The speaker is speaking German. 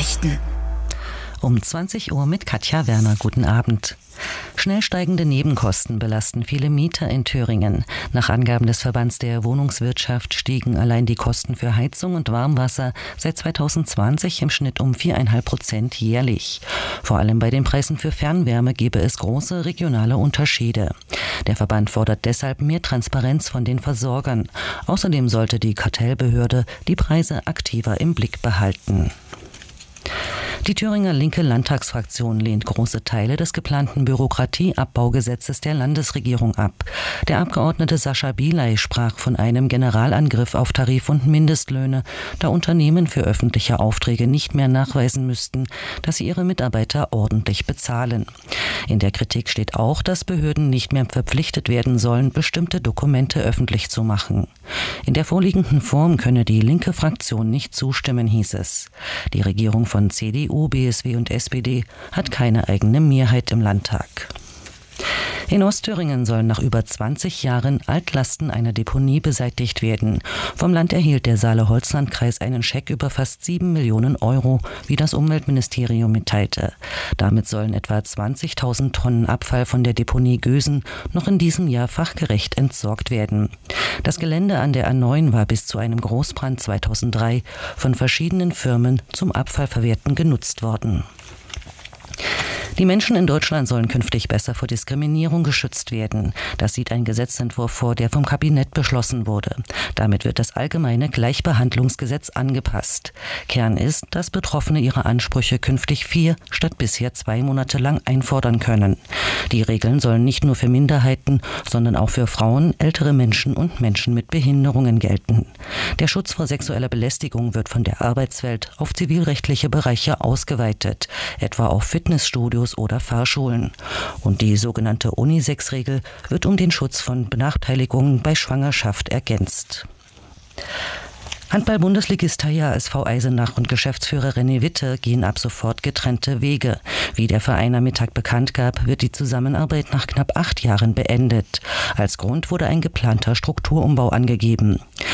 Nachrichten. Um 20 Uhr mit Katja Werner. Guten Abend. Schnell steigende Nebenkosten belasten viele Mieter in Thüringen. Nach Angaben des Verbands der Wohnungswirtschaft stiegen allein die Kosten für Heizung und Warmwasser seit 2020 im Schnitt um 4,5% jährlich. Vor allem bei den Preisen für Fernwärme gebe es große regionale Unterschiede. Der Verband fordert deshalb mehr Transparenz von den Versorgern. Außerdem sollte die Kartellbehörde die Preise aktiver im Blick behalten. Die Thüringer linke Landtagsfraktion lehnt große Teile des geplanten Bürokratieabbaugesetzes der Landesregierung ab. Der Abgeordnete Sascha Bielay sprach von einem Generalangriff auf Tarif- und Mindestlöhne, da Unternehmen für öffentliche Aufträge nicht mehr nachweisen müssten, dass sie ihre Mitarbeiter ordentlich bezahlen. In der Kritik steht auch, dass Behörden nicht mehr verpflichtet werden sollen, bestimmte Dokumente öffentlich zu machen. In der vorliegenden Form könne die linke Fraktion nicht zustimmen, hieß es. Die Regierung von CDU, BSW und SPD hat keine eigene Mehrheit im Landtag. In Ostthüringen sollen nach über 20 Jahren Altlasten einer Deponie beseitigt werden. Vom Land erhielt der Saale-Holzland-Kreis einen Scheck über fast 7 Millionen Euro, wie das Umweltministerium mitteilte. Damit sollen etwa 20.000 Tonnen Abfall von der Deponie Gösen noch in diesem Jahr fachgerecht entsorgt werden. Das Gelände an der A9 war bis zu einem Großbrand 2003 von verschiedenen Firmen zum Abfallverwerten genutzt worden. Die Menschen in Deutschland sollen künftig besser vor Diskriminierung geschützt werden. Das sieht ein Gesetzentwurf vor, der vom Kabinett beschlossen wurde. Damit wird das allgemeine Gleichbehandlungsgesetz angepasst. Kern ist, dass Betroffene ihre Ansprüche künftig 4 statt bisher 2 Monate lang einfordern können. Die Regeln sollen nicht nur für Minderheiten, sondern auch für Frauen, ältere Menschen und Menschen mit Behinderungen gelten. Der Schutz vor sexueller Belästigung wird von der Arbeitswelt auf zivilrechtliche Bereiche ausgeweitet, etwa auf Fitnessstudios oder Fahrschulen. Und die sogenannte Unisex-Regel wird um den Schutz von Benachteiligungen bei Schwangerschaft ergänzt. Handball-Bundesligist HSV Eisenach und Geschäftsführer René Witte gehen ab sofort getrennte Wege. Wie der Verein am Mittag bekannt gab, wird die Zusammenarbeit nach knapp 8 Jahren beendet. Als Grund wurde ein geplanter Strukturumbau angegeben.